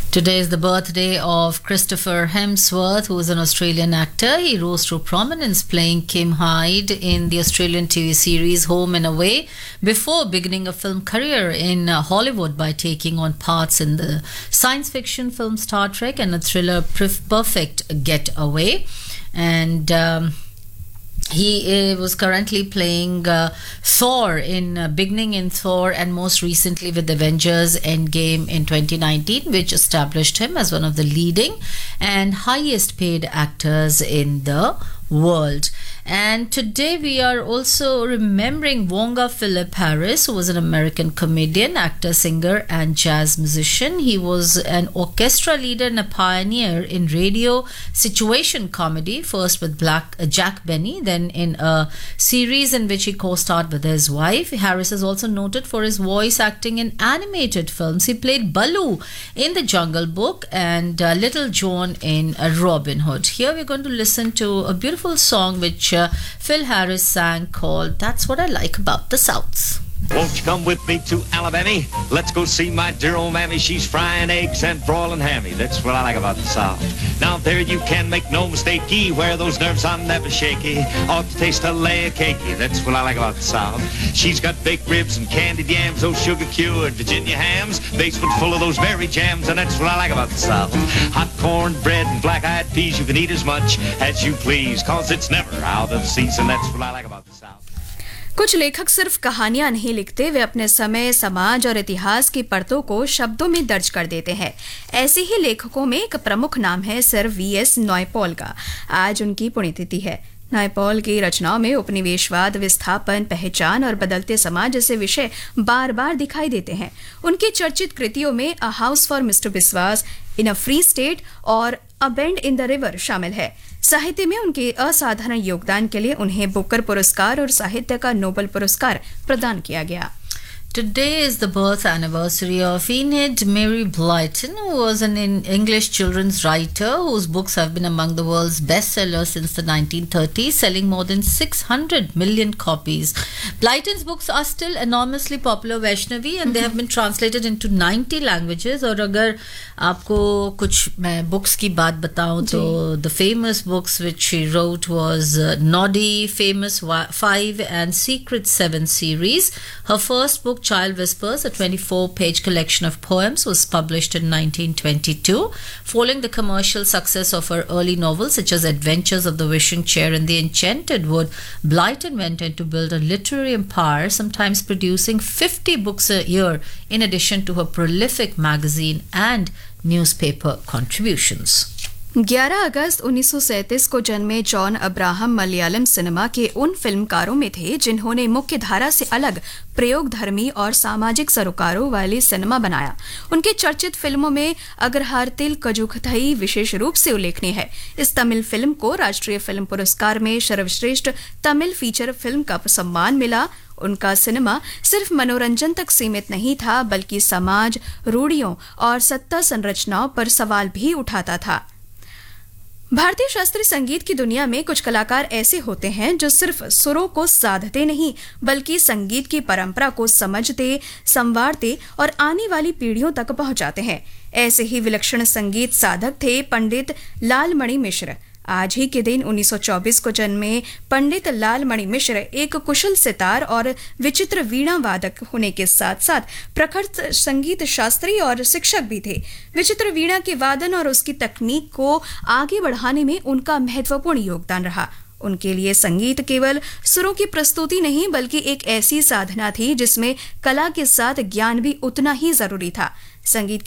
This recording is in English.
Today is the birthday of Christopher Hemsworth, who is an Australian actor. He rose to prominence playing Kim Hyde in the Australian TV series Home and Away before beginning a film career in Hollywood by taking on parts in the science fiction film Star Trek and a thriller Perfect Getaway. And he was currently playing Thor beginning in Thor and most recently with Avengers Endgame in 2019, which established him as one of the leading and highest paid actors in the world. And today we are also remembering Wonga Philip Harris, who was an American comedian, actor, singer, and jazz musician. He was an orchestra leader and a pioneer in radio situation comedy, first with Jack Benny, then in a series in which he co-starred with his wife. Harris is also noted for his voice acting in animated films. He played Baloo in The Jungle Book and Little John in Robin Hood. Here we're going to listen to a beautiful song which Phil Harris sang called That's What I Like About the South. Won't you come with me to Alabama? Let's go see my dear old mammy. She's frying eggs and broiling hammy. That's what I like about the South. Now there you can make no mistakey, where those nerves are never shaky. Ought to taste a layer cakey. That's what I like about the South. She's got baked ribs and candied yams, those sugar-cured Virginia hams, basement full of those berry jams, and that's what I like about the South. Hot corn bread and black-eyed peas, you can eat as much as you please, cause it's never out of season. That's what I like about the South. कुछ लेखक सिर्फ कहानियां नहीं लिखते, वे अपने समय, समाज और इतिहास की परतों को शब्दों में दर्ज कर देते हैं। ऐसे ही लेखकों में एक प्रमुख नाम है सर वी.एस. नायपॉल का। आज उनकी पुण्यतिथि है। नायपॉल की रचनाओं में उपनिवेशवाद, विस्थापन, पहचान और बदलते समाज जैसे विषय बार बार दिखाई देते हैं। उनकी चर्चित कृतियों में a house for mister Biswas, in a free state और अ बेंड इन द रिवर शामिल है। साहित्य में उनके असाधारण योगदान के लिए उन्हें बुकर पुरस्कार और साहित्य का नोबेल पुरस्कार प्रदान किया गया। Today is the birth anniversary of Enid Mary Blyton, who was an English children's writer whose books have been among the world's bestsellers since the 1930s, selling more than 600 million copies. Blyton's books are still enormously popular, Vaishnavi, and they have been translated into 90 languages. और अगर आपको कुछ मैं books की बात बताऊं तो the famous books which she wrote was Noddy, Famous 5 and Secret 7 series. Her first book, Child Whispers, a 24-page collection of poems, was published in 1922. Following the commercial success of her early novels such as Adventures of the Wishing Chair and The Enchanted Wood, Blyton went on to build a literary empire, sometimes producing 50 books a year, in addition to her prolific magazine and newspaper contributions. 11 अगस्त 1937 को जन्मे John Abraham Malayalam cinema के उन फिल्मकारों में थे जिन्होंने मुख्य धारा से अलग प्रयोगधर्मी और सामाजिक सरोकारों वाली सिनेमा बनाया। उनके चर्चित फिल्मों में अग्रहारतिल कजुकथई विशेष रूप से उल्लेखनीय है। इस तमिल फिल्म को राष्ट्रीय फिल्म पुरस्कार में सर्वश्रेष्ठ तमिल फीचर फिल्म का सम्मान मिला। उनका सिनेमा सिर्फ मनोरंजन तक सीमित नहीं था, बल्कि समाज, रूढ़ियों और सत्ता संरचनाओं पर सवाल भी उठाता था। भारतीय शास्त्रीय संगीत की दुनिया में कुछ कलाकार ऐसे होते हैं जो सिर्फ सुरों को साधते नहीं, बल्कि संगीत की परंपरा को समझते, संवारते और आने वाली पीढ़ियों तक पहुंचाते हैं। ऐसे ही विलक्षण संगीत साधक थे पंडित लालमणि मिश्र। आज ही के दिन 1924 को जन्मे पंडित लालमणि मिश्र एक कुशल सितार और विचित्र वीणा वादक होने के साथ साथ प्रखर संगीत शास्त्री और शिक्षक भी थे। विचित्र वीणा के वादन और उसकी तकनीक को आगे बढ़ाने में उनका महत्वपूर्ण योगदान रहा। उनके लिए संगीत केवल सुरों की प्रस्तुति नहीं, बल्कि एक ऐसी साधना थी जिसमें कला के साथ ज्ञान भी उतना ही जरूरी था। संगीत